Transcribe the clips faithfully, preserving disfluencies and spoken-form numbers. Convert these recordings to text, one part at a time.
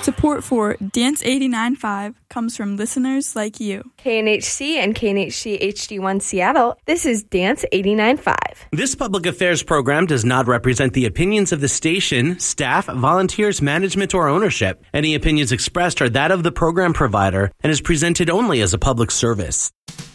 Support for Dance eighty-nine point five comes from listeners like you. K N H C and K N H C H D one Seattle, this is Dance eighty-nine point five. This public affairs program does not represent the opinions of the station, staff, volunteers, management, or ownership. Any opinions expressed are that of the program provider and is presented only as a public service.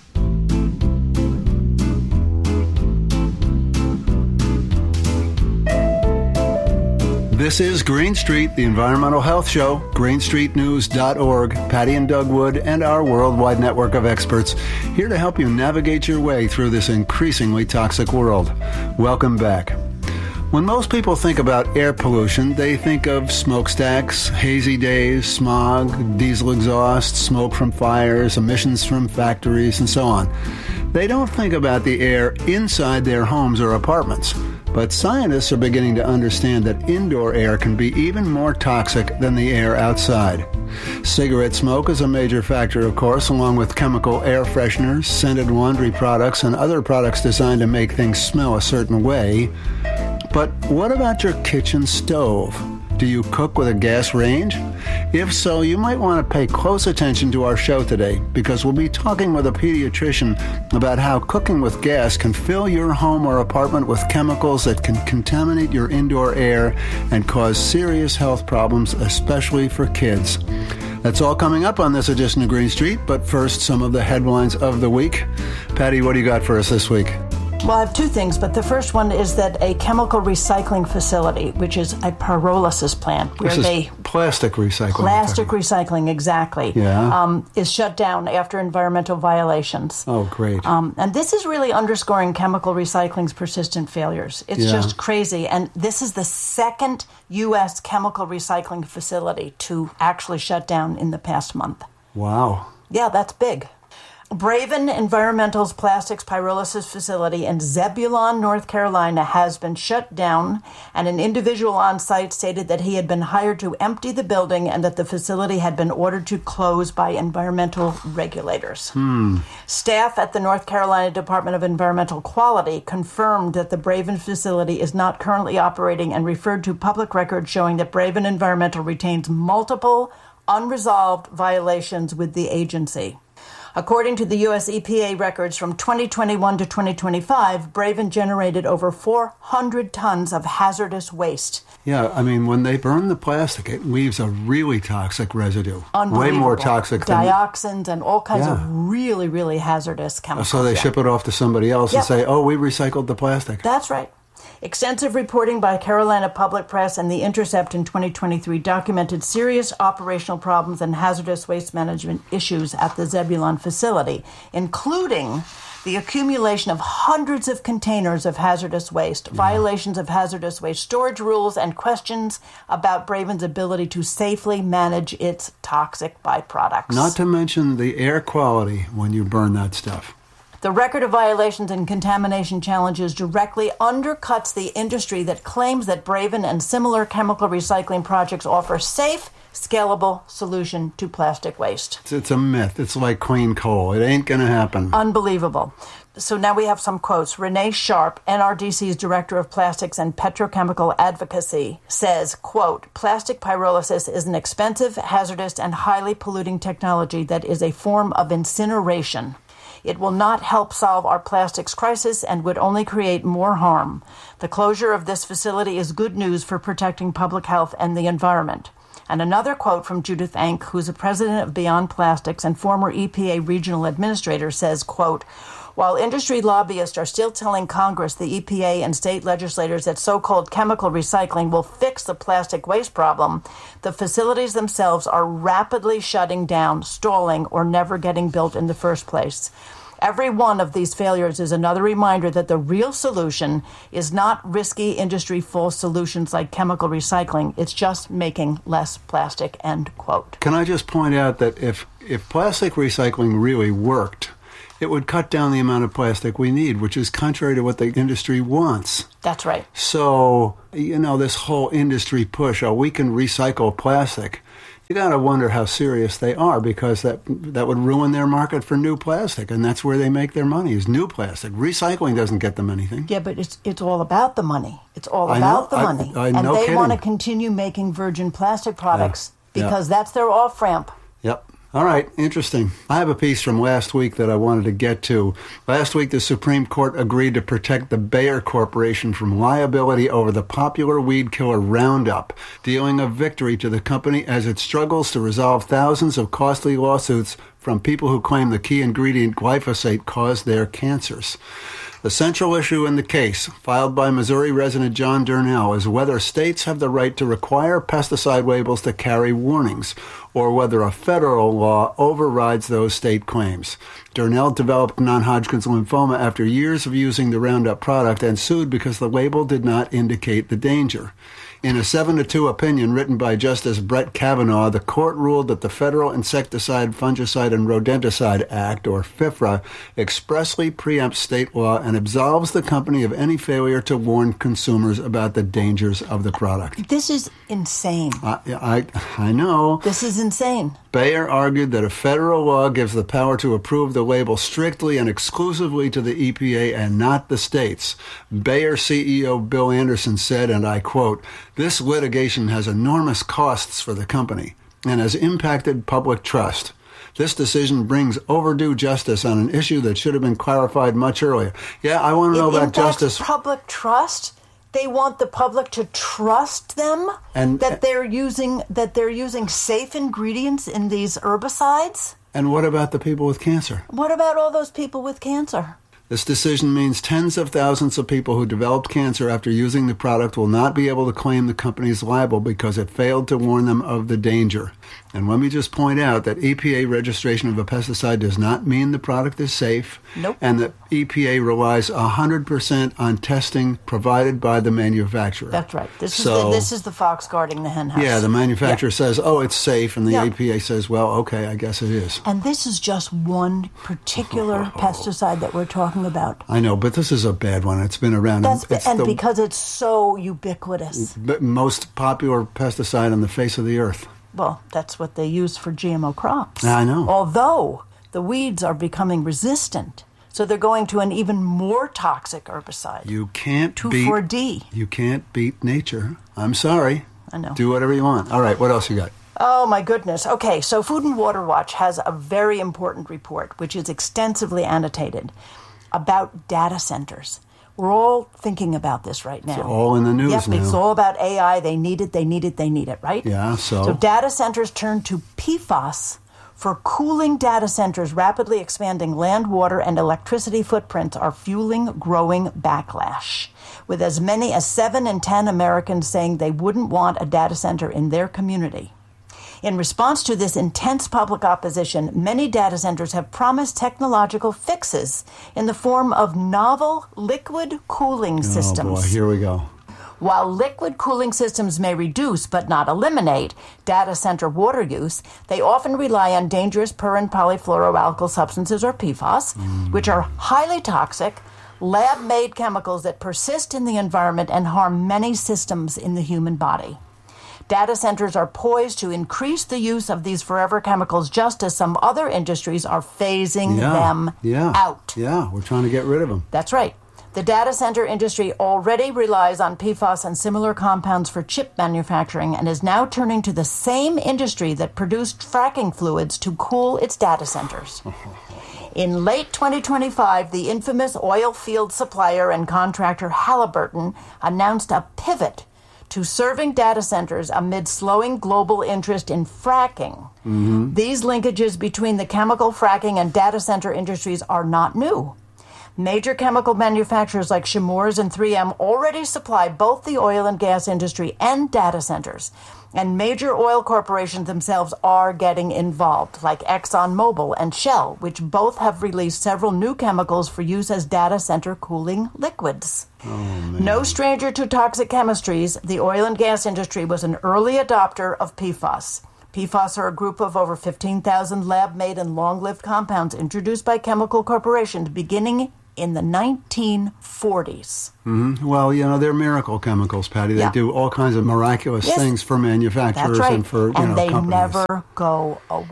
This is Green Street, the Environmental Health Show, green street news dot org, Patty and Doug Wood, and our worldwide network of experts here to help you navigate your way through this increasingly toxic world. Welcome back. When most people think about air pollution, they think of smokestacks, hazy days, smog, diesel exhaust, smoke from fires, emissions from factories, and so on. They don't think about the air inside their homes or apartments. But scientists are beginning to understand that indoor air can be even more toxic than the air outside. Cigarette smoke is a major factor, of course, along with chemical air fresheners, scented laundry products, and other products designed to make things smell a certain way. But what about your kitchen stove? Do you cook with a gas range? If so, you might want to pay close attention to our show today, because we'll be talking with a pediatrician about how cooking with gas can fill your home or apartment with chemicals that can contaminate your indoor air and cause serious health problems, especially for kids. That's all coming up on this edition of Green Street, but first, some of the headlines of the week. Patty, what do you got for us this week? Well, I have two things, but the first one is that a chemical recycling facility, which is a pyrolysis plant, where this is they plastic recycling. Plastic recycling, exactly. Yeah. Um, is shut down after environmental violations. Oh, great. Um, and this is really underscoring chemical recycling's persistent failures. It's Yeah. just crazy. And this is the second U S chemical recycling facility to actually shut down in the past month. Wow. Yeah, that's big. Braven Environmental's plastics pyrolysis facility in Zebulon, North Carolina, has been shut down, and an individual on site stated that he had been hired to empty the building and that the facility had been ordered to close by environmental regulators. Hmm. Staff at the North Carolina Department of Environmental Quality confirmed that the Braven facility is not currently operating and referred to public records showing that Braven Environmental retains multiple unresolved violations with the agency. According to the U S E P A records from twenty twenty-one to twenty twenty-five, Braven generated over four hundred tons of hazardous waste. Yeah, I mean, when they burn the plastic, it leaves a really toxic residue. Unbelievable. Way more toxic than... Dioxins and all kinds Yeah. of really, really hazardous chemicals. So they yeah. ship it off to somebody else Yep. and say, oh, we recycled the plastic. That's right. Extensive reporting by Carolina Public Press and The Intercept in twenty twenty-three documented serious operational problems and hazardous waste management issues at the Zebulon facility, including the accumulation of hundreds of containers of hazardous waste, yeah. violations of hazardous waste storage rules, and questions about Braven's ability to safely manage its toxic byproducts. Not to mention the air quality when you burn that stuff. The record of violations and contamination challenges directly undercuts the industry that claims that Braven and similar chemical recycling projects offer safe, scalable solution to plastic waste. It's, it's a myth. It's like clean coal. It ain't going to happen. Unbelievable. So now we have some quotes. Renee Sharp, N R D C's Director of Plastics and Petrochemical Advocacy, says, quote, plastic pyrolysis is an expensive, hazardous, and highly polluting technology that is a form of incineration. It will not help solve our plastics crisis and would only create more harm. The closure of this facility is good news for protecting public health and the environment. And another quote from Judith Enck, who's a president of Beyond Plastics and former E P A regional administrator, says, quote, while industry lobbyists are still telling Congress, the E P A, and state legislators that so-called chemical recycling will fix the plastic waste problem, the facilities themselves are rapidly shutting down, stalling, or never getting built in the first place. Every one of these failures is another reminder that the real solution is not risky industry false solutions like chemical recycling. It's just making less plastic, end quote. Can I just point out that if, if plastic recycling really worked, it would cut down the amount of plastic we need, which is contrary to what the industry wants. That's right. So, you know, this whole industry push, oh, we can recycle plastic. You got to wonder how serious they are, because that that would ruin their market for new plastic, and that's where they make their money, is new plastic. Recycling doesn't get them anything. Yeah, but it's it's all about the money. It's all I about know. the I- money. I- and no they kidding. want to continue making virgin plastic products because yep. that's their off-ramp. Yep. All right, interesting. I have a piece from last week that I wanted to get to. Last week, the Supreme Court agreed to protect the Bayer Corporation from liability over the popular weed killer Roundup, dealing a victory to the company as it struggles to resolve thousands of costly lawsuits from people who claim the key ingredient glyphosate caused their cancers. The central issue in the case, filed by Missouri resident John Durnell, is whether states have the right to require pesticide labels to carry warnings, or whether a federal law overrides those state claims. Durnell developed non-Hodgkin's lymphoma after years of using the Roundup product and sued because the label did not indicate the danger. In a seven to two opinion written by Justice Brett Kavanaugh, the court ruled that the Federal Insecticide, Fungicide, and Rodenticide Act, or FIFRA, expressly preempts state law and absolves the company of any failure to warn consumers about the dangers of the product. This is insane. I, I, I know. This is insane. Bayer argued that a federal law gives the power to approve the label strictly and exclusively to the E P A and not the states. Bayer C E O Bill Anderson said, and I quote, "This litigation has enormous costs for the company and has impacted public trust. This decision brings overdue justice on an issue that should have been clarified much earlier." Yeah, I want to know it about justice. Public trust? They want the public to trust them and, that they're using that they're using safe ingredients in these herbicides? And what about the people with cancer? What about all those people with cancer? This decision means tens of thousands of people who developed cancer after using the product will not be able to claim the company is liable because it failed to warn them of the danger. And let me just point out that E P A registration of a pesticide does not mean the product is safe. Nope. And that E P A relies one hundred percent on testing provided by the manufacturer. That's right. This so, is the, this is the fox guarding the hen house. Yeah, the manufacturer yeah. says, oh, it's safe, and the yeah. E P A says, well, okay, I guess it is. And this is just one particular pesticide that we're talking about. I know, but this is a bad one. It's been around. That's, it's and the, because it's so ubiquitous. Most popular pesticide on the face of the earth. Well, that's what they use for G M O crops. I know. Although the weeds are becoming resistant, so they're going to an even more toxic herbicide. You can't two four D. beat. You can't beat nature. I'm sorry. I know. Do whatever you want. All right. What else you got? Oh, my goodness. Okay, so Food and Water Watch has a very important report, which is extensively annotated, about data centers. We're all thinking about this right now. It's all in the news yep, now. It's all about A I. They need it, they need it, they need it, right? Yeah, so? So data centers turn to P FAS for cooling. Data centers' rapidly expanding land, water, and electricity footprints are fueling growing backlash, with as many as seven in ten Americans saying they wouldn't want a data center in their community. In response to this intense public opposition, many data centers have promised technological fixes in the form of novel liquid cooling systems. Oh, boy, here we go. While liquid cooling systems may reduce but not eliminate data center water use, they often rely on dangerous per- and polyfluoroalkyl substances, or P FAS, mm. which are highly toxic, lab-made chemicals that persist in the environment and harm many systems in the human body. Data centers are poised to increase the use of these forever chemicals, just as some other industries are phasing yeah, them yeah, out. Yeah, we're trying to get rid of them. That's right. The data center industry already relies on P FAS and similar compounds for chip manufacturing and is now turning to the same industry that produced fracking fluids to cool its data centers. In late twenty twenty-five, the infamous oil field supplier and contractor Halliburton announced a pivot to serving data centers amid slowing global interest in fracking. Mm-hmm. These linkages between the chemical fracking and data center industries are not new. Major chemical manufacturers like Chemours and three M already supply both the oil and gas industry and data centers. And major oil corporations themselves are getting involved, like ExxonMobil and Shell, which both have released several new chemicals for use as data center cooling liquids. Oh, man. No stranger to toxic chemistries, the oil and gas industry was an early adopter of P FAS. P FAS are a group of over fifteen thousand lab-made and long-lived compounds introduced by chemical corporations beginning in the nineteen forties. Mm-hmm. Well, you know, they're miracle chemicals, Patty. They yeah. do all kinds of miraculous yes. things for manufacturers That's right. and for, you and know, they companies. never go away.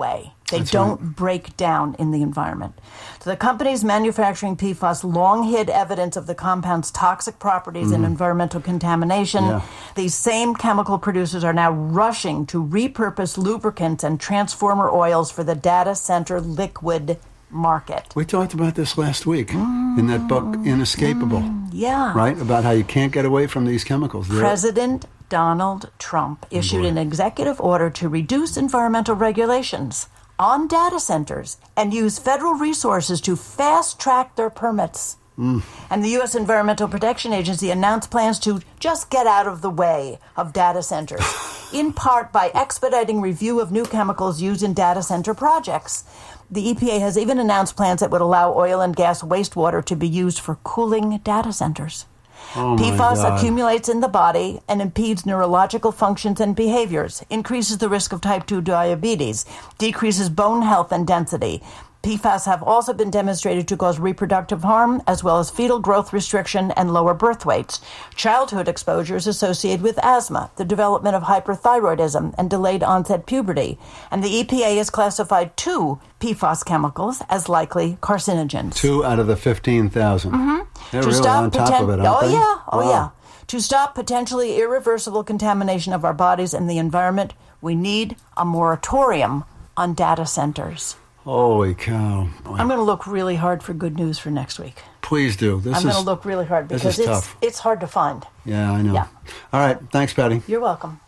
They That's don't right. break down in the environment. So the companies manufacturing P FAS long hid evidence of the compound's toxic properties and environmental contamination. Yeah. These same chemical producers are now rushing to repurpose lubricants and transformer oils for the data center liquid market. We talked about this last week in that book, Inescapable, Yeah. right? About how you can't get away from these chemicals. They're- President Donald Trump issued an executive order to reduce environmental regulations on data centers and use federal resources to fast-track their permits. Mm. And the U S Environmental Protection Agency announced plans to just get out of the way of data centers, in part by expediting review of new chemicals used in data center projects. The E P A has even announced plans that would allow oil and gas wastewater to be used for cooling data centers. Oh P my FAS God. accumulates in the body and impedes neurological functions and behaviors, increases the risk of type two diabetes, decreases bone health and density. P FAS have also been demonstrated to cause reproductive harm, as well as fetal growth restriction and lower birth weights. Childhood exposure is associated with asthma, the development of hyperthyroidism, and delayed onset puberty. And the E P A has classified two P FAS chemicals as likely carcinogens. Two out of the fifteen thousand. Mm-hmm. They're To really stop on top poten- of it, aren't oh they? yeah, oh Wow. yeah. To stop potentially irreversible contamination of our bodies and the environment, we need a moratorium on data centers. Holy cow. I'm going to look really hard for good news for next week. Please do. This I'm is, going to look really hard this because is it's tough. it's hard to find. Yeah, I know. Yeah. All right. Thanks, Patty. You're welcome.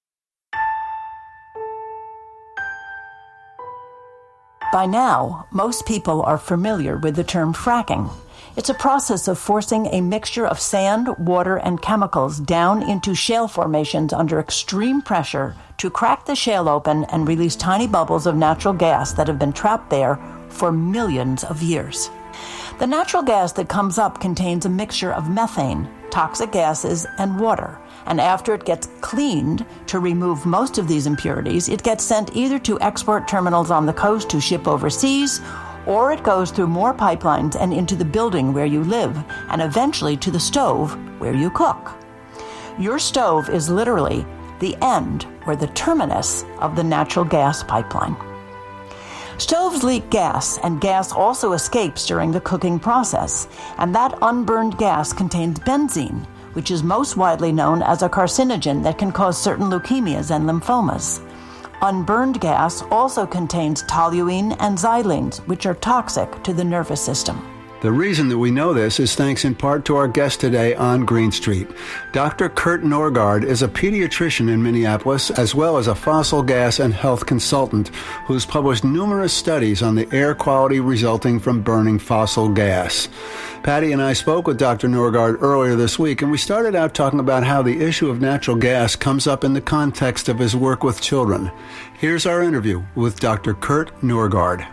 By now, most people are familiar with the term fracking. It's a process of forcing a mixture of sand, water, and chemicals down into shale formations under extreme pressure to crack the shale open and release tiny bubbles of natural gas that have been trapped there for millions of years. The natural gas that comes up contains a mixture of methane, toxic gases, and water. And after it gets cleaned to remove most of these impurities, it gets sent either to export terminals on the coast to ship overseas, or it goes through more pipelines and into the building where you live, and eventually to the stove where you cook. Your stove is literally the end or the terminus of the natural gas pipeline. Stoves leak gas, and gas also escapes during the cooking process, and that unburned gas contains benzene, which is most widely known as a carcinogen that can cause certain leukemias and lymphomas. Unburned gas also contains toluene and xylenes, which are toxic to the nervous system. The reason that we know this is thanks in part to our guest today on Green Street. Doctor Kurt Norgaard is a pediatrician in Minneapolis, as well as a fossil gas and health consultant who's published numerous studies on the air quality resulting from burning fossil gas. Patty and I spoke with Doctor Norgaard earlier this week, and we started out talking about how the issue of natural gas comes up in the context of his work with children. Here's our interview with Doctor Kurt Norgaard.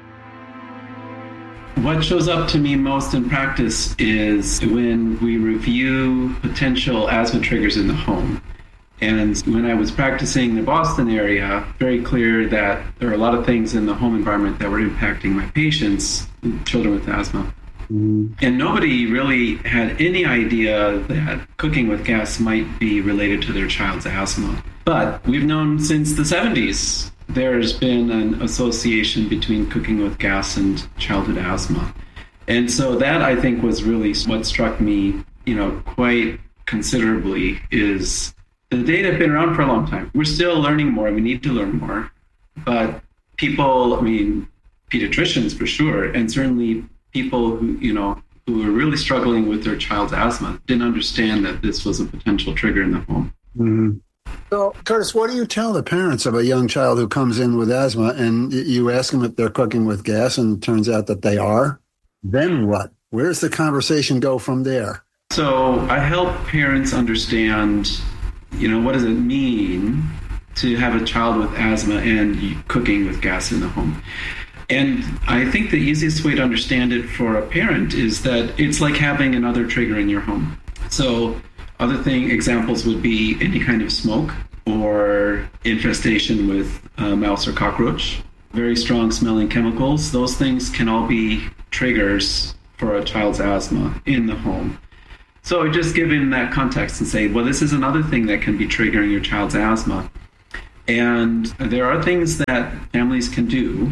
What shows up to me most in practice is when we review potential asthma triggers in the home. And when I was practicing in the Boston area, very clear that there are a lot of things in the home environment that were impacting my patients, children with asthma. Mm. And nobody really had any idea that cooking with gas might be related to their child's asthma. But we've known since the seventies there's been an association between cooking with gas and childhood asthma. And so that, I think, was really what struck me, you know, quite considerably, is the data have been around for a long time. We're still learning more. We need to learn more. But people, I mean, pediatricians for sure, and certainly people who, you know, who were really struggling with their child's asthma didn't understand that this was a potential trigger in the home. Mm-hmm. So, Curtis, what do you tell the parents of a young child who comes in with asthma and you ask them if they're cooking with gas and it turns out that they are? Then what? Where's the conversation go from there? So I help parents understand, you know, what does it mean to have a child with asthma and cooking with gas in the home? And I think the easiest way to understand it for a parent is that it's like having another trigger in your home. So other thing examples would be any kind of smoke or infestation with uh, mouse or cockroach, very strong smelling chemicals. Those things can all be triggers for a child's asthma in the home. So just give in that context and say, well, this is another thing that can be triggering your child's asthma. And there are things that families can do,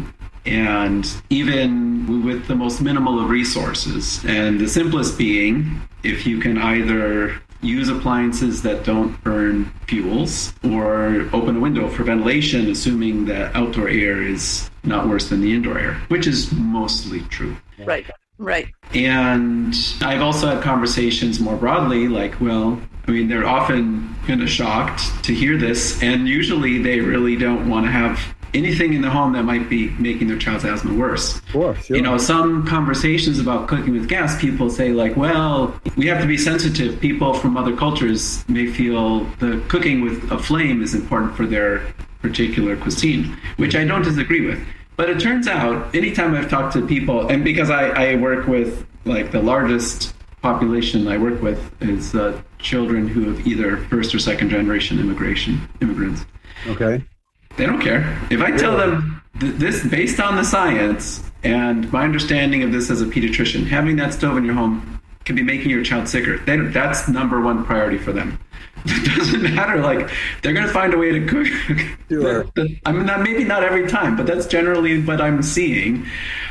and even with the most minimal of resources. And the simplest being, if you can either use appliances that don't burn fuels or open a window for ventilation, assuming that outdoor air is not worse than the indoor air, which is mostly true. Right, right. And I've also had conversations more broadly, like, well, I mean, they're often kind of shocked to hear this, and usually they really don't want to have anything in the home that might be making their child's asthma worse. Sure, sure. You know, some conversations about cooking with gas, people say like, well, we have to be sensitive. People from other cultures may feel the cooking with a flame is important for their particular cuisine, which I don't disagree with. But it turns out, anytime I've talked to people, and because I, I work with like the largest population I work with is uh, children who have either first or second generation immigration immigrants. Okay. They don't care. If I tell them th- this, based on the science and my understanding of this as a pediatrician, having that stove in your home can be making your child sicker. They, that's number one priority for them. It doesn't matter. Like, they're going to find a way to cook. Sure. I mean, not, maybe not every time, but that's generally what I'm seeing.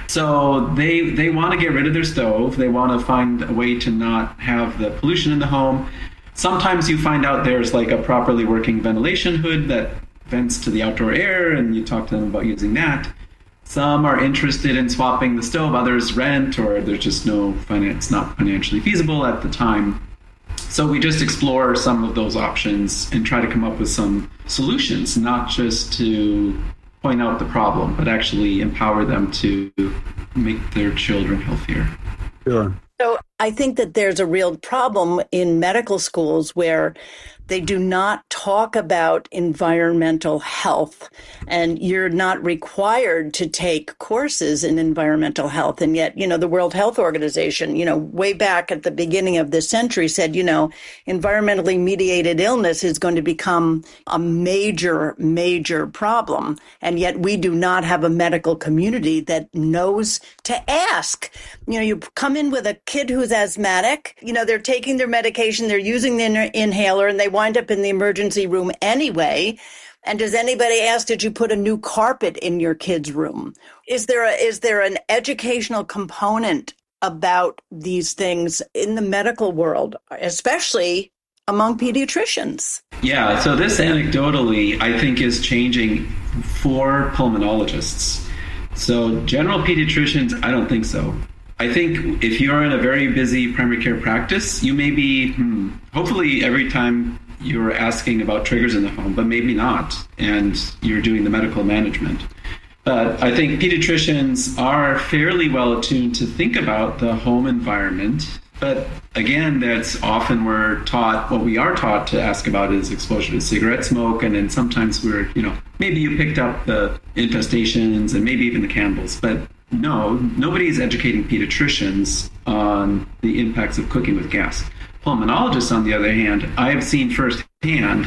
So they they want to get rid of their stove. They want to find a way to not have the pollution in the home. Sometimes you find out there's like a properly working ventilation hood that vents to the outdoor air, and you talk to them about using that. Some are interested in swapping the stove, others rent, or there's just no finance, not financially feasible at the time. So we just explore some of those options and try to come up with some solutions, not just to point out the problem, but actually empower them to make their children healthier. Sure. So I think that there's a real problem in medical schools where they do not talk about environmental health, and you're not required to take courses in environmental health. And yet, you know, the World Health Organization, you know, way back at the beginning of this century said, you know, environmentally mediated illness is going to become a major, major problem. And yet we do not have a medical community that knows to ask. You know, you come in with a kid who's asthmatic, you know, they're taking their medication, they're using the inhaler, and they wind up in the emergency room anyway. And does anybody ask, did you put a new carpet in your kid's room? Is there a, is there an educational component about these things in the medical world, especially among pediatricians? Yeah, so this anecdotally, I think, is changing for pulmonologists. So general pediatricians, I don't think so. I think if you're in a very busy primary care practice, you may be, hmm, hopefully every time you're asking about triggers in the home, but maybe not, and you're doing the medical management. But I think pediatricians are fairly well attuned to think about the home environment. But again, that's often we're taught, what we are taught to ask about is exposure to cigarette smoke. And then sometimes we're, you know, maybe you picked up the infestations and maybe even the candles. But no, nobody's educating pediatricians on the impacts of cooking with gas. Pulmonologists, on the other hand, I have seen firsthand.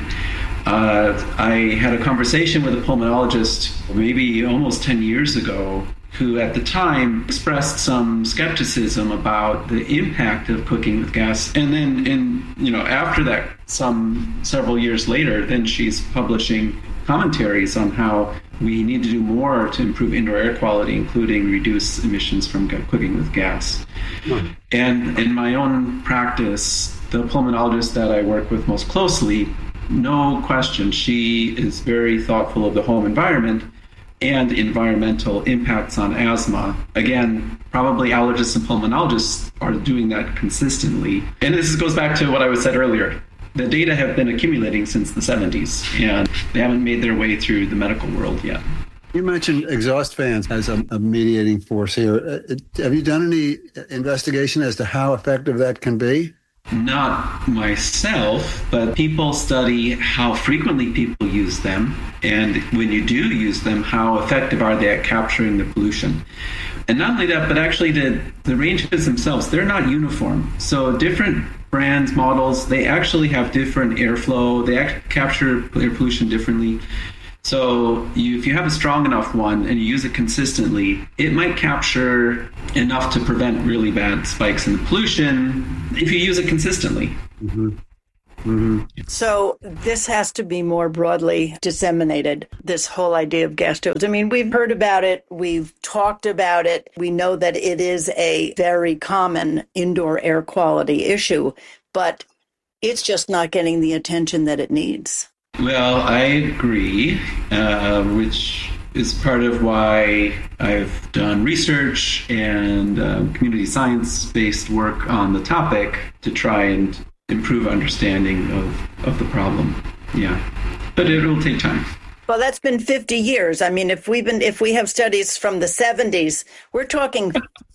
Uh, I had a conversation with a pulmonologist maybe almost ten years ago who at the time expressed some skepticism about the impact of cooking with gas. And then, in, you know, after that, some several years later, then she's publishing commentaries on how we need to do more to improve indoor air quality, including reduce emissions from cooking with gas. Mm. And in my own practice, the pulmonologist that I work with most closely, no question, she is very thoughtful of the home environment and environmental impacts on asthma. Again, probably allergists and pulmonologists are doing that consistently. And this goes back to what I said earlier. The data have been accumulating since the seventies, and they haven't made their way through the medical world yet. You mentioned exhaust fans as a, a mediating force here. Uh, have you done any investigation as to how effective that can be? Not myself, but people study how frequently people use them, and when you do use them, how effective are they at capturing the pollution. And not only that, but actually the, the ranges themselves, they're not uniform. So different brands, models, they actually have different airflow. They act, capture air pollution differently. So you, if you have a strong enough one and you use it consistently, it might capture enough to prevent really bad spikes in the pollution if you use it consistently. Mm-hmm. Mm-hmm. So this has to be more broadly disseminated, this whole idea of gas stoves. I mean, we've heard about it. We've talked about it. We know that it is a very common indoor air quality issue, but it's just not getting the attention that it needs. Well, I agree, uh, which is part of why I've done research and um, community science-based work on the topic to try and improve understanding of, of the problem. Yeah, but it will take time. Well, that's been fifty years. I mean, if we've been, if we have studies from the seventies, we're talking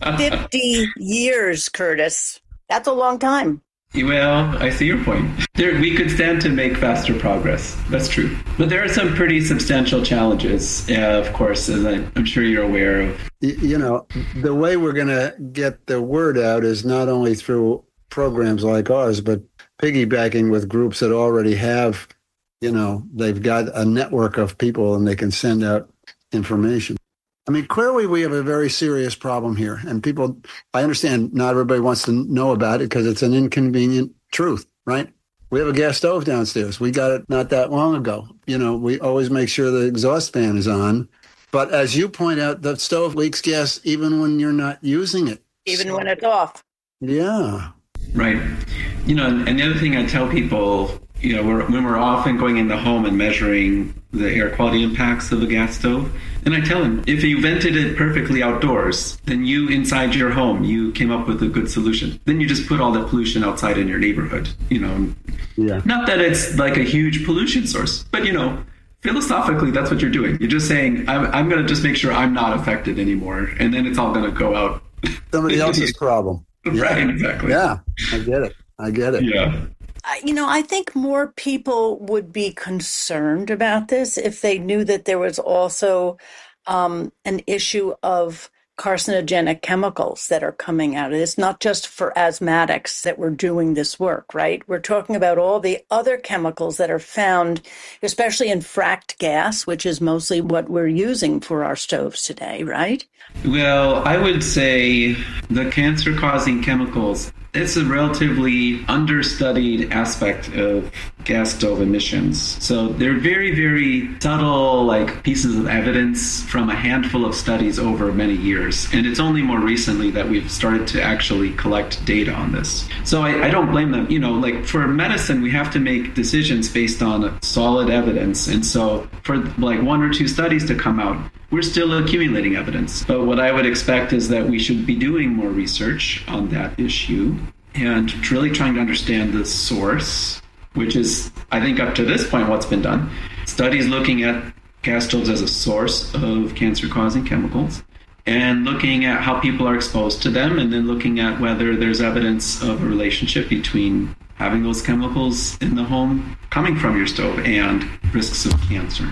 fifty years, Curtis. That's a long time. Well, I see your point. There, we could stand to make faster progress. That's true. But there are some pretty substantial challenges, uh, of course, as I, I'm sure you're aware of. You know, the way we're going to get the word out is not only through programs like ours, but piggybacking with groups that already have, you know, they've got a network of people and they can send out information. I mean, clearly we have a very serious problem here. And people, I understand not everybody wants to know about it because it's an inconvenient truth, right? We have a gas stove downstairs. We got it not that long ago. You know, we always make sure the exhaust fan is on. But as you point out, the stove leaks gas even when you're not using it. Even so, when it's off. Yeah. Right. You know, and the other thing I tell people, you know, we're, when we're often going in the home and measuring the air quality impacts of a gas stove, and I tell them, if you vented it perfectly outdoors, then you inside your home, you came up with a good solution. Then you just put all the pollution outside in your neighborhood, you know. Yeah. Not that it's like a huge pollution source, but, you know, philosophically, that's what you're doing. You're just saying, I'm, I'm going to just make sure I'm not affected anymore, and then it's all going to go out. Somebody else's problem. Right, Yeah. exactly. Yeah, I get it. I get it. Yeah. You know, I think more people would be concerned about this if they knew that there was also um, an issue of carcinogenic chemicals that are coming out. It's not just for asthmatics that we're doing this work, right? We're talking about all the other chemicals that are found, especially in fracked gas, which is mostly what we're using for our stoves today, right? Well, I would say the cancer-causing chemicals, it's a relatively understudied aspect of gas stove emissions. So they're very, very subtle, like pieces of evidence from a handful of studies over many years. And it's only more recently that we've started to actually collect data on this. So I, I don't blame them. You know, like for medicine, we have to make decisions based on solid evidence. And so for like one or two studies to come out, we're still accumulating evidence. But what I would expect is that we should be doing more research on that issue and really trying to understand the source, which is, I think, up to this point, what's been done. Studies looking at gas stoves as a source of cancer-causing chemicals and looking at how people are exposed to them, and then looking at whether there's evidence of a relationship between having those chemicals in the home coming from your stove and risks of cancer.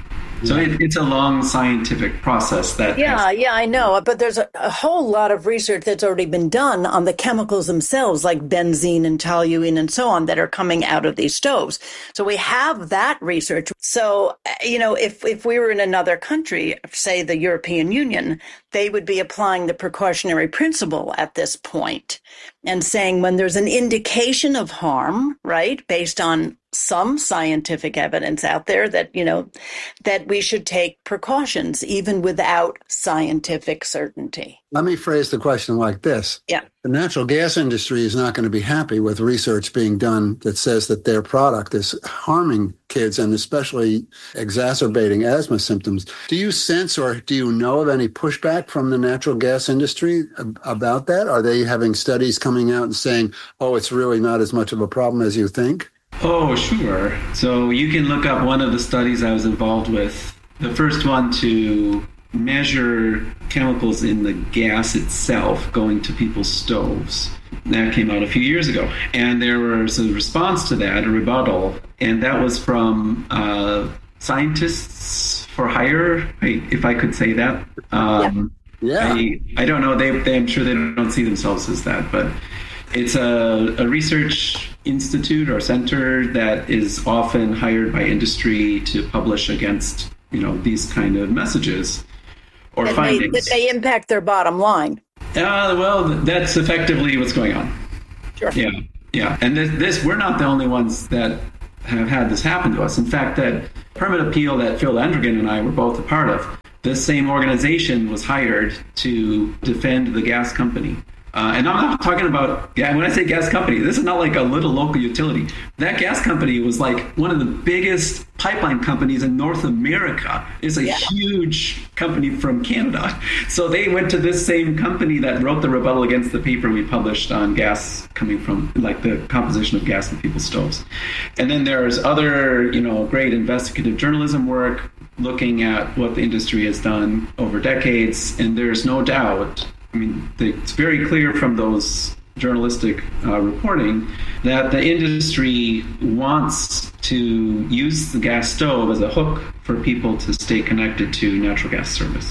So it, it's a long scientific process that... Yeah, has- yeah, I know. But there's a, a whole lot of research that's already been done on the chemicals themselves, like benzene and toluene and so on, that are coming out of these stoves. So we have that research. So, you know, if, if we were in another country, say the European Union, they would be applying the precautionary principle at this point and saying when there's an indication of harm, right, based on some scientific evidence out there that, you know, that we should take precautions even without scientific certainty. Let me phrase the question like this. Yeah. The natural gas industry is not going to be happy with research being done that says that their product is harming kids and especially exacerbating asthma symptoms. Do you sense or do you know of any pushback from the natural gas industry about that? Are they having studies coming out and saying, oh, it's really not as much of a problem as you think? Oh, sure. So you can look up one of the studies I was involved with, the first one to measure chemicals in the gas itself going to people's stoves. That came out a few years ago. And there was a response to that, a rebuttal, and that was from uh, scientists for hire, if I could say that. Um, yeah. I, I don't know. They, they, I'm sure they don't see themselves as that, but it's a, a research institute or center that is often hired by industry to publish against, you know, these kind of messages or that findings. They, that they impact their bottom line. Uh, well, that's effectively what's going on. Sure. Yeah. Yeah, and this, this we're not the only ones that have had this happen to us. In fact, that permit appeal that Phil Landrigan and I were both a part of, this same organization was hired to defend the gas company. Uh, and I'm not talking about, yeah, when I say gas company, this is not like a little local utility. That gas company was like one of the biggest pipeline companies in North America. It's a yeah. huge company from Canada. So they went to this same company that wrote the rebuttal against the paper we published on gas coming from, like the composition of gas in people's stoves. And then there's other, you know, great investigative journalism work looking at what the industry has done over decades. And there's no doubt, I mean, it's very clear from those journalistic uh, reporting that the industry wants to use the gas stove as a hook for people to stay connected to natural gas service.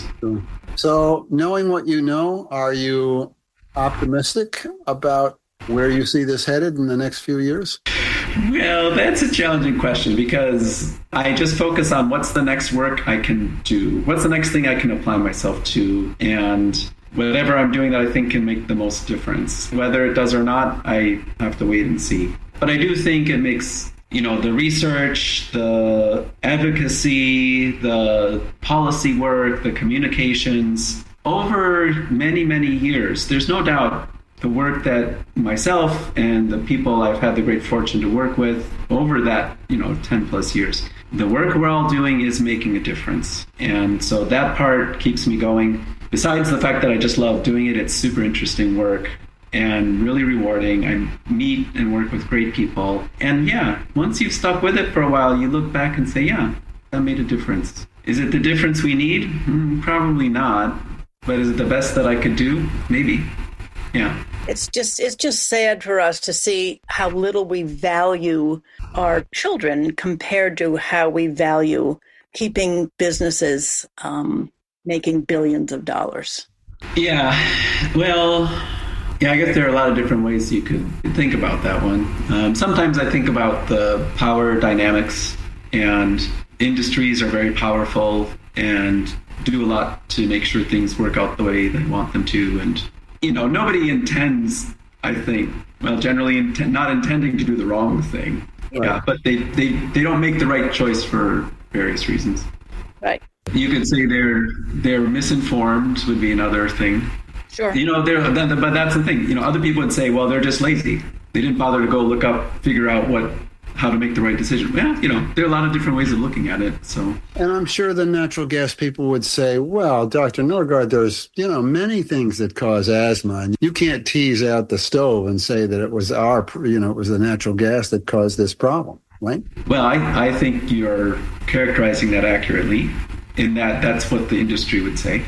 So, knowing what you know, are you optimistic about where you see this headed in the next few years? Well, that's a challenging question because I just focus on what's the next work I can do, what's the next thing I can apply myself to, and whatever I'm doing that I think can make the most difference. Whether it does or not, I have to wait and see. But I do think it makes, you know, the research, the advocacy, the policy work, the communications, over many, many years, there's no doubt the work that myself and the people I've had the great fortune to work with over that, you know, ten plus years, the work we're all doing is making a difference. And so that part keeps me going. Besides the fact that I just love doing it, it's super interesting work and really rewarding. I meet and work with great people. And yeah, once you've stuck with it for a while, you look back and say, yeah, that made a difference. Is it the difference we need? Mm, probably not. But is it the best that I could do? Maybe. Yeah. It's just it's just sad for us to see how little we value our children compared to how we value keeping businesses um, making billions of dollars. Yeah. Well, yeah, I guess there are a lot of different ways you could think about that one. Um, sometimes I think about the power dynamics, and industries are very powerful and do a lot to make sure things work out the way they want them to. And you know, nobody intends, I think, well, generally int- not intending to do the wrong thing. Right. Yeah, but they, they, they don't make the right choice for various reasons. Right. You could say they're they're misinformed would be another thing. Sure. You know, they're, but that's the thing. You know, other people would say, well, they're just lazy. They didn't bother to go look up, figure out what how to make the right decision. Well, you know, there are a lot of different ways of looking at it. So, and I'm sure the natural gas people would say, well, Doctor Norgaard, there's, you know, many things that cause asthma. And you can't tease out the stove and say that it was our, you know, it was the natural gas that caused this problem, right? Well, I, I think you're characterizing that accurately in that that's what the industry would say.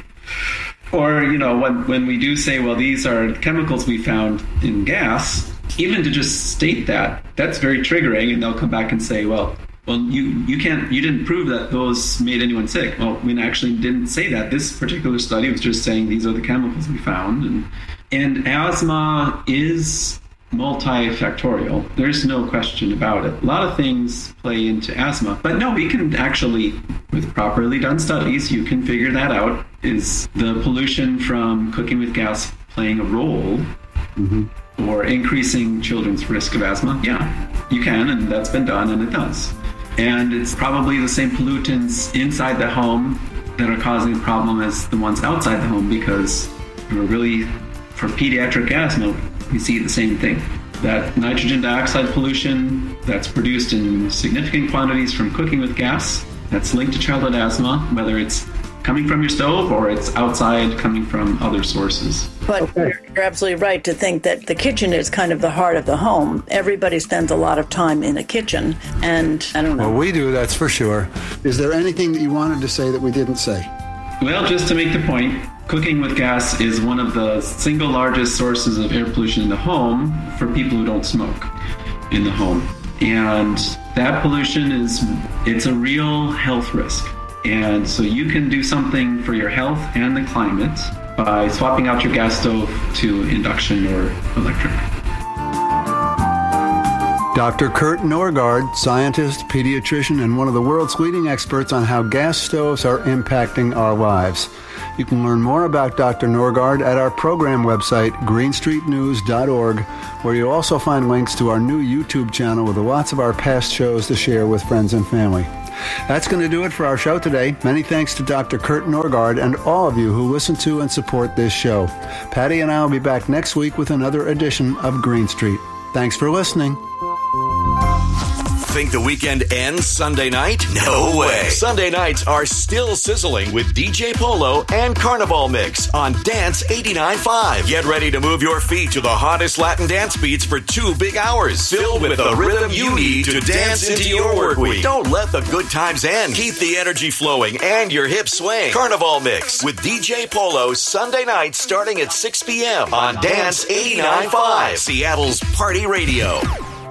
Or, you know, when, when we do say, well, these are chemicals we found in gas, even to just state that, that's very triggering, and they'll come back and say, well, well, you, you can't, you didn't prove that those made anyone sick. Well, we actually didn't say that. This particular study was just saying these are the chemicals we found. And, and asthma is multifactorial. There's no question about it. A lot of things play into asthma. But no, we can actually, with properly done studies, you can figure that out. Is the pollution from cooking with gas playing a role? Mm-hmm. Or increasing children's risk of asthma? Yeah, you can, and that's been done, and it does. And it's probably the same pollutants inside the home that are causing the problem as the ones outside the home, because we're really, for pediatric asthma, we see the same thing. That nitrogen dioxide pollution that's produced in significant quantities from cooking with gas, that's linked to childhood asthma, whether it's coming from your stove or it's outside coming from other sources. But okay. You're absolutely right to think that the kitchen is kind of the heart of the home. Everybody spends a lot of time in a kitchen, and I don't know. Well, we do, that's for sure. Is there anything that you wanted to say that we didn't say? Well, just to make the point, cooking with gas is one of the single largest sources of air pollution in the home for people who don't smoke in the home. And that pollution is, it's a real health risk. And so you can do something for your health and the climate by swapping out your gas stove to induction or electric. Doctor Kurt Norgaard, scientist, pediatrician, and one of the world's leading experts on how gas stoves are impacting our lives. You can learn more about Doctor Norgaard at our program website, green street news dot org, where you'll also find links to our new YouTube channel with lots of our past shows to share with friends and family. That's going to do it for our show today. Many thanks to Doctor Kurt Norgaard and all of you who listen to and support this show. Patty and I will be back next week with another edition of Green Street. Thanks for listening. Think the weekend ends Sunday night? No way. Sunday nights are still sizzling with D J Polo and Carnival Mix on Dance eighty-nine point five. Get ready to move your feet to the hottest Latin dance beats for two big hours, filled with the rhythm you need to dance into your work week. Don't let the good times end. Keep the energy flowing and your hips swaying. Carnival Mix with D J Polo Sunday night starting at six p.m. on Dance eighty-nine point five, Seattle's Party Radio.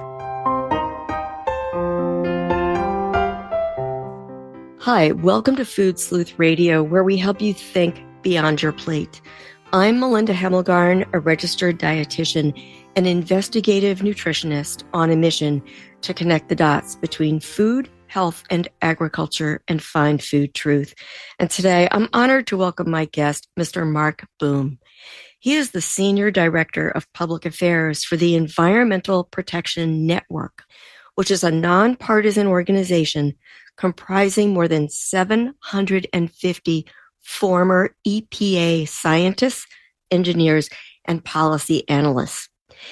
Hi, welcome to Food Sleuth Radio, where we help you think beyond your plate. I'm Melinda Hemmelgarn, a registered dietitian and investigative nutritionist on a mission to connect the dots between food, health, and agriculture and find food truth. And today, I'm honored to welcome my guest, Mister Mark Boom. He is the Senior Director of Public Affairs for the Environmental Protection Network, which is a nonpartisan organization comprising more than seven hundred fifty former E P A scientists, engineers, and policy analysts.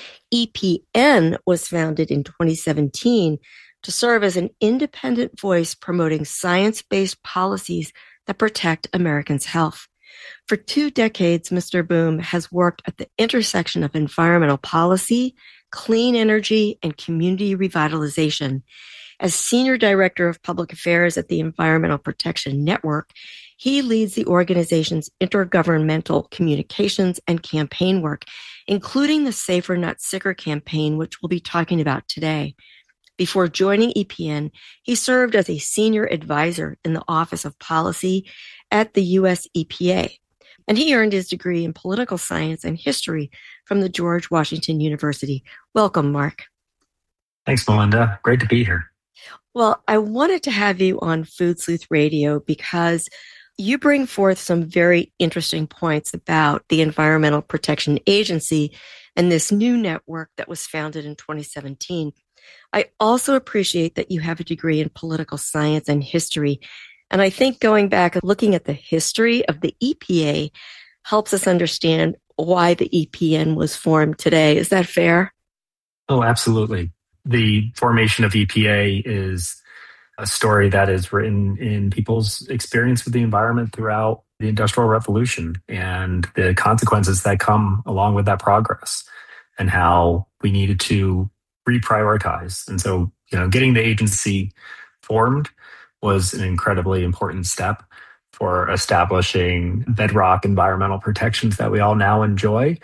E P N was founded in twenty seventeen to serve as an independent voice promoting science-based policies that protect Americans' health. For two decades, Mister Boom has worked at the intersection of environmental policy, clean energy, and community revitalization. As Senior Director of Public Affairs at the Environmental Protection Network, he leads the organization's intergovernmental communications and campaign work, including the Safer Not Sicker campaign, which we'll be talking about today. Before joining E P N, he served as a senior advisor in the Office of Policy at the U S E P A, and he earned his degree in political science and history from the George Washington University. Welcome, Mark. Thanks, Melinda. Great to be here. Well, I wanted to have you on Food Sleuth Radio because you bring forth some very interesting points about the Environmental Protection Agency and this new network that was founded in twenty seventeen. I also appreciate that you have a degree in political science and history. And I think going back and looking at the history of the E P A helps us understand why the E P N was formed today. Is that fair? Oh, absolutely. The formation of E P A is a story that is written in people's experience with the environment throughout the Industrial Revolution and the consequences that come along with that progress and how we needed to reprioritize. And so, you know, getting the agency formed was an incredibly important step for establishing bedrock environmental protections that we all now enjoy.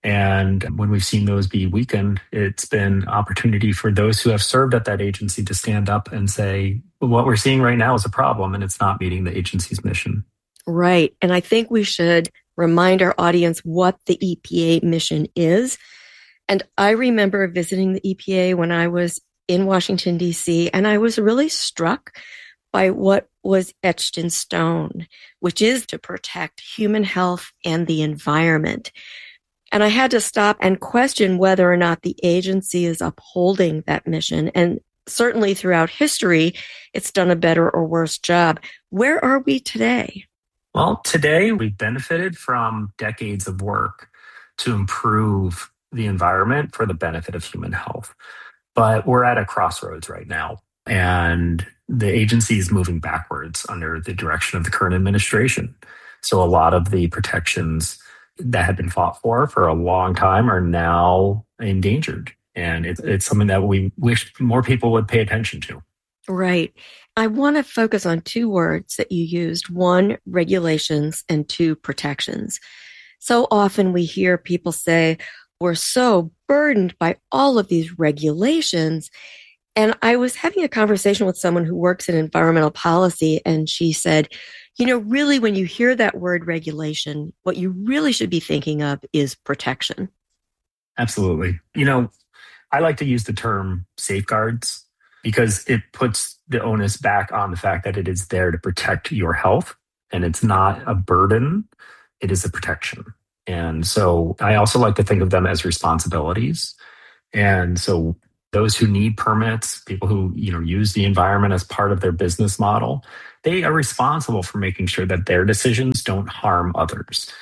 And when we've seen those be weakened, it's been opportunity for those who have served at that agency to stand up and say, well, what we're seeing right now is a problem and it's not meeting the agency's mission. Right. And I think we should remind our audience what the E P A mission is. And I remember visiting the E P A when I was in Washington, D C, and I was really struck by what was etched in stone, which is to protect human health and the environment. And I had to stop and question whether or not the agency is upholding that mission. And certainly throughout history, it's done a better or worse job. Where are we today? Well, today we've benefited from decades of work to improve the environment for the benefit of human health. But we're at a crossroads right now, and the agency is moving backwards under the direction of the current administration. So a lot of the protections that have been fought for for a long time are now endangered. And it's, it's something that we wish more people would pay attention to. Right. I want to focus on two words that you used. One, regulations, and two, protections. So often we hear people say, we're so burdened by all of these regulations. And I was having a conversation with someone who works in environmental policy, and she said, you know, really, when you hear that word regulation, what you really should be thinking of is protection. Absolutely. You know, I like to use the term safeguards because it puts the onus back on the fact that it is there to protect your health and it's not a burden, it is a protection. And so I also like to think of them as responsibilities. And so those who need permits, people who, you know, use the environment as part of their business model, they are responsible for making sure that their decisions don't harm others.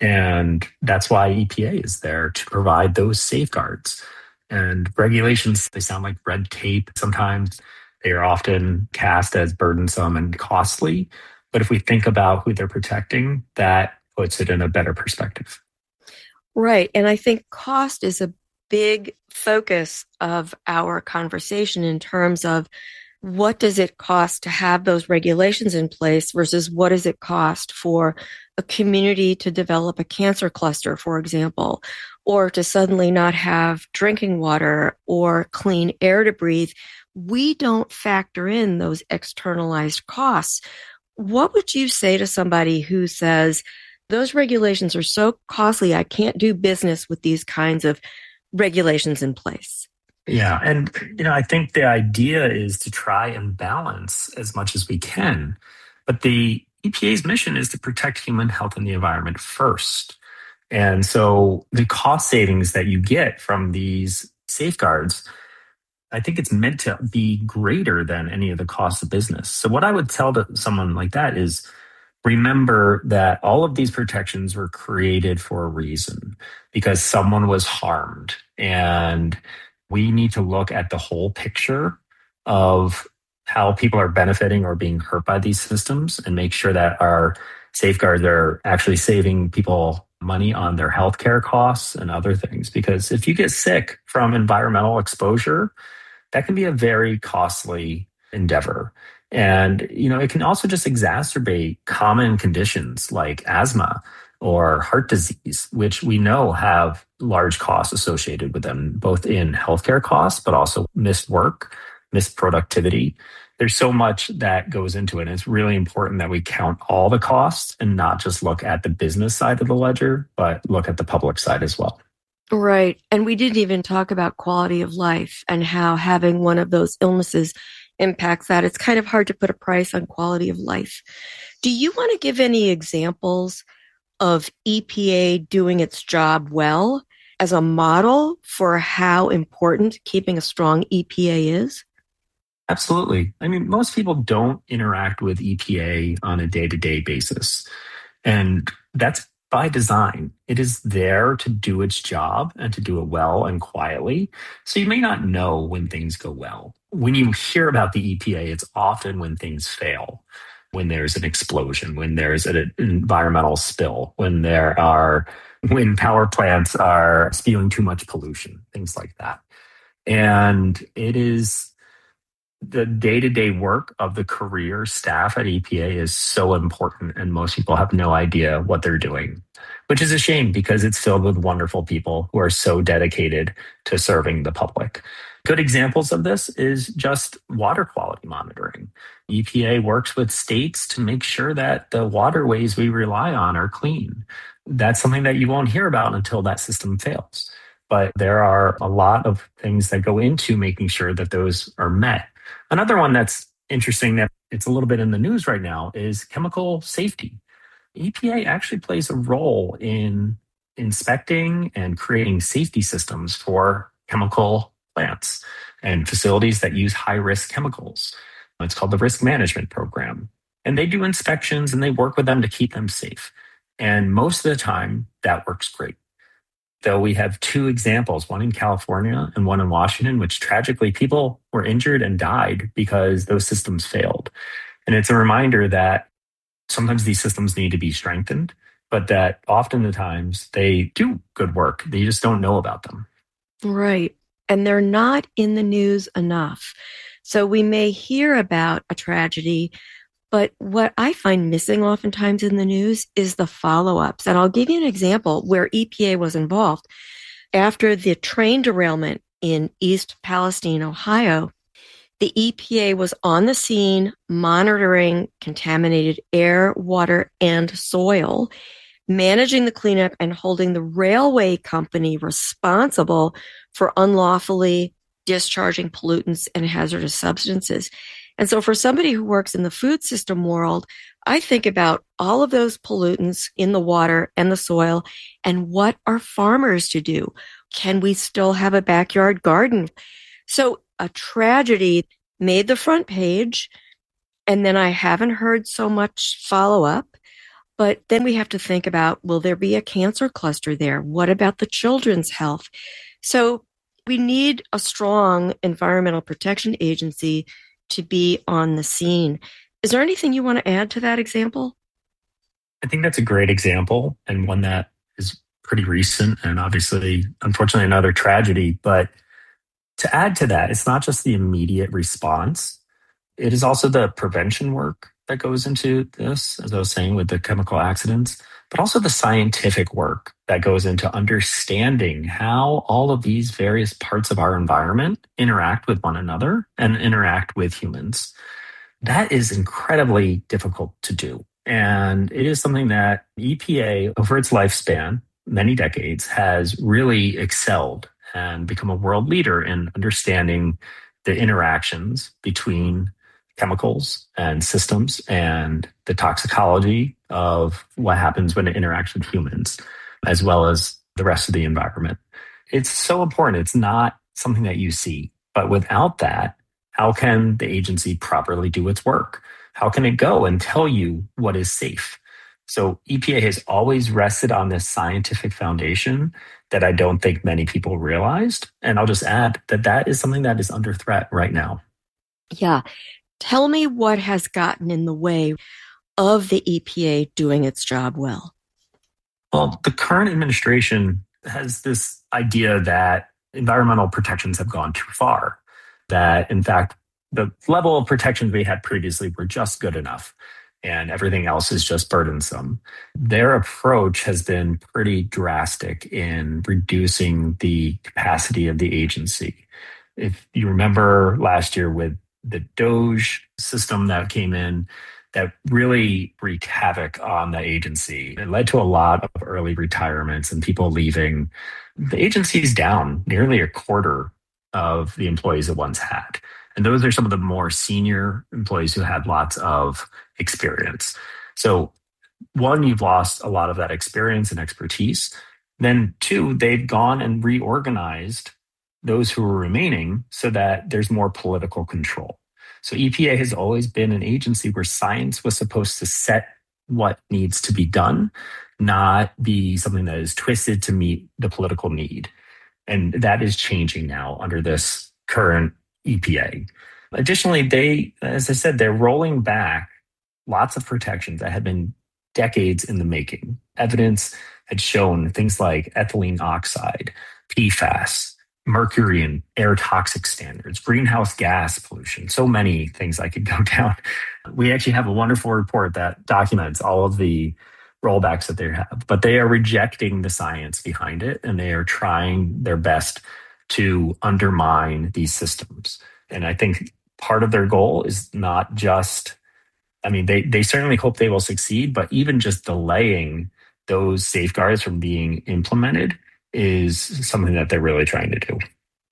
And that's why E P A is there, to provide those safeguards. And regulations, they sound like red tape sometimes. They are often cast as burdensome and costly. But if we think about who they're protecting, that puts it in a better perspective. Right. And I think cost is a big focus of our conversation in terms of what does it cost to have those regulations in place versus what does it cost for a community to develop a cancer cluster, for example, or to suddenly not have drinking water or clean air to breathe. We don't factor in those externalized costs. What would you say to somebody who says, those regulations are so costly, I can't do business with these kinds of regulations in place? Yeah. And, you know, I think the idea is to try and balance as much as we can. But the E P A's mission is to protect human health and the environment first. And so the cost savings that you get from these safeguards, I think it's meant to be greater than any of the costs of business. So what I would tell to someone like that is, remember that all of these protections were created for a reason, because someone was harmed. And we need to look at the whole picture of how people are benefiting or being hurt by these systems and make sure that our safeguards are actually saving people money on their healthcare costs and other things. Because if you get sick from environmental exposure, that can be a very costly endeavor. And, you know, it can also just exacerbate common conditions like asthma or heart disease, which we know have large costs associated with them, both in healthcare costs, but also missed work, missed productivity. There's so much that goes into it. And it's really important that we count all the costs and not just look at the business side of the ledger, but look at the public side as well. Right. And we didn't even talk about quality of life and how having one of those illnesses impacts that. It's kind of hard to put a price on quality of life. Do you want to give any examples of E P A doing its job well as a model for how important keeping a strong E P A is? Absolutely. I mean, most people don't interact with E P A on a day-to-day basis. And that's by design. It is there to do its job and to do it well and quietly. So you may not know when things go well. When you hear about the E P A, it's often when things fail, when there's an explosion, when there's an environmental spill, when there are, when power plants are spewing too much pollution, things like that. And it is the day-to-day work of the career staff at E P A is so important, and most people have no idea what they're doing, which is a shame because it's filled with wonderful people who are so dedicated to serving the public. Good examples of this is just water quality monitoring. E P A works with states to make sure that the waterways we rely on are clean. That's something that you won't hear about until that system fails. But there are a lot of things that go into making sure that those are met. Another one that's interesting that it's a little bit in the news right now is chemical safety. E P A actually plays a role in inspecting and creating safety systems for chemical plants and facilities that use high-risk chemicals. It's called the Risk Management Program. And they do inspections and they work with them to keep them safe. And most of the time, that works great. Though we have two examples, one in California and one in Washington, which tragically people were injured and died because those systems failed. And it's a reminder that sometimes these systems need to be strengthened, but that often the times they do good work. They just don't know about them. Right. And they're not in the news enough. So we may hear about a tragedy, but what I find missing oftentimes in the news is the follow-ups. And I'll give you an example where E P A was involved. After the train derailment in East Palestine, Ohio, the E P A was on the scene monitoring contaminated air, water, and soil, managing the cleanup and holding the railway company responsible for unlawfully discharging pollutants and hazardous substances. And so for somebody who works in the food system world, I think about all of those pollutants in the water and the soil, and what are farmers to do? Can we still have a backyard garden? So a tragedy made the front page, and then I haven't heard so much follow up. But then we have to think about, will there be a cancer cluster there? What about the children's health? So we need a strong environmental protection agency to be on the scene. Is there anything you want to add to that example? I think that's a great example, and one that is pretty recent and obviously, unfortunately, another tragedy. But to add to that, it's not just the immediate response. It is also the prevention work that goes into this, as I was saying, with the chemical accidents, but also the scientific work that goes into understanding how all of these various parts of our environment interact with one another and interact with humans. That is incredibly difficult to do. And it is something that E P A, over its lifespan, many decades, has really excelled and become a world leader in understanding the interactions between chemicals and systems and the toxicology of what happens when it interacts with humans, as well as the rest of the environment. It's so important. It's not something that you see. But without that, how can the agency properly do its work? How can it go and tell you what is safe? So E P A has always rested on this scientific foundation that I don't think many people realized. And I'll just add that that is something that is under threat right now. Yeah. Tell me what has gotten in the way of the E P A doing its job well. Well, the current administration has this idea that environmental protections have gone too far, that in fact, the level of protections we had previously were just good enough, and everything else is just burdensome. Their approach has been pretty drastic in reducing the capacity of the agency. If you remember last year with the DOGE system that came in, that really wreaked havoc on the agency. It led to a lot of early retirements and people leaving. The agency's down nearly a quarter of the employees it once had. And those are some of the more senior employees who had lots of experience. So one, you've lost a lot of that experience and expertise. Then two, they've gone and reorganized those who are remaining so that there's more political control. So E P A has always been an agency where science was supposed to set what needs to be done, not be something that is twisted to meet the political need. And that is changing now under this current E P A. Additionally, they, as I said, they're rolling back lots of protections that had been decades in the making. Evidence had shown things like ethylene oxide, P FAS, mercury and air toxic standards, greenhouse gas pollution, so many things I could go down. We actually have a wonderful report that documents all of the rollbacks that they have, but they are rejecting the science behind it, and they are trying their best to undermine these systems. And I think part of their goal is not just, I mean, they, they certainly hope they will succeed, but even just delaying those safeguards from being implemented is something that they're really trying to do.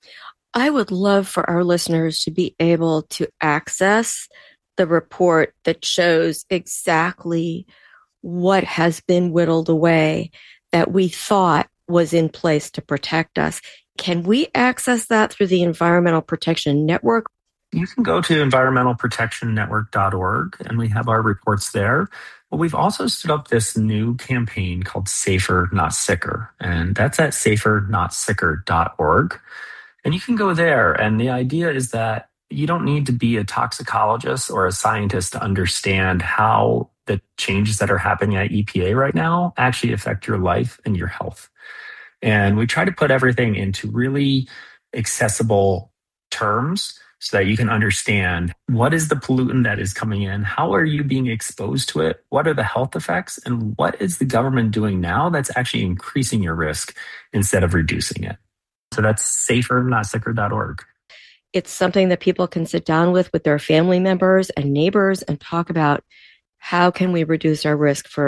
I would love for our listeners to be able to access the report that shows exactly what has been whittled away that we thought was in place to protect us. Can we access that through the Environmental Protection Network? You can go to environmental protection network dot org, and we have our reports there. But we've also stood up this new campaign called Safer, Not Sicker, and that's at safer not sicker dot org. And you can go there, and the idea is that you don't need to be a toxicologist or a scientist to understand how the changes that are happening at E P A right now actually affect your life and your health. And we try to put everything into really accessible terms so that you can understand what is the pollutant that is coming in, how are you being exposed to it, what are the health effects, and what is the government doing now that's actually increasing your risk instead of reducing it. So that's safer not sicker dot org. It's something that people can sit down with with their family members and neighbors and talk about how can we reduce our risk for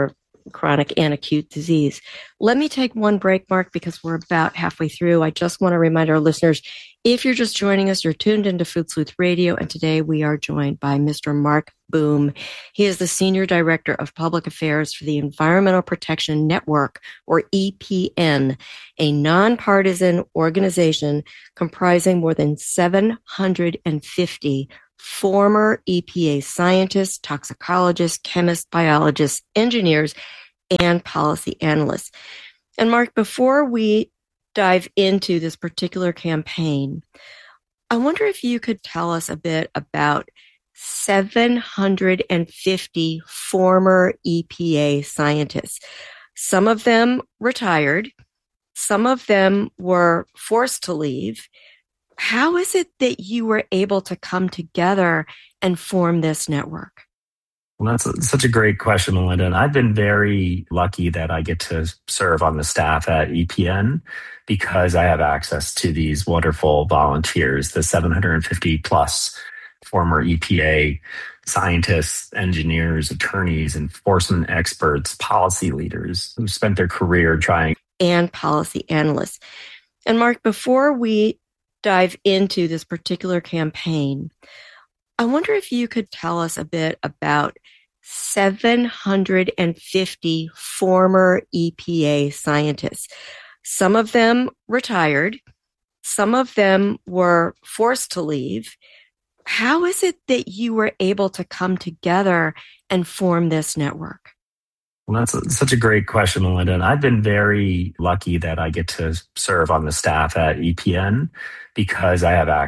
chronic and acute disease. Let me take one break, Mark, because we're about halfway through. I just want to remind our listeners, if you're just joining us, you're tuned into Food Sleuth Radio, and today we are joined by Mister Mark Boom. He is the Senior Director of Public Affairs for the Environmental Protection Network, or E P N, a nonpartisan organization comprising more than seven hundred fifty former E P A scientists, toxicologists, chemists, biologists, engineers, and policy analysts. And Mark, before we dive into this particular campaign, I wonder if you could tell us a bit about seven hundred fifty former E P A scientists. Some of them retired. Some of them were forced to leave. How is it that you were able to come together and form this network? Well, that's a, such a great question, Melinda. And I've been very lucky that I get to serve on the staff at E P N because I have access to these wonderful volunteers, the seven hundred fifty plus former E P A scientists, engineers, attorneys, enforcement experts, policy leaders who spent their career trying. And policy analysts. And Mark, before we dive into this particular campaign, I wonder if you could tell us a bit about seven hundred fifty former E P A scientists. Some of them retired. Some of them were forced to leave. How is it that you were able to come together and form this network? Well, that's a, such a great question, Melinda. And I've been very lucky that I get to serve on the staff at E P N because I have access